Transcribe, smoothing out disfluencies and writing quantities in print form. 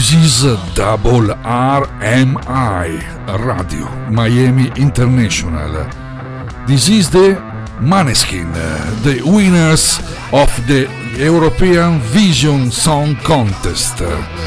This is Double RMI Radio Miami International. This is the Maneskin, the winners of the European Vision Song Contest.